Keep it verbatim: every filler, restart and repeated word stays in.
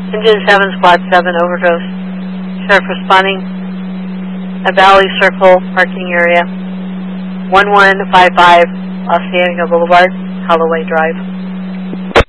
Engine seven, Squad seven, overdose. Sheriff responding at Valley Circle parking area, one one five five Los Angeles Boulevard, Holloway Drive.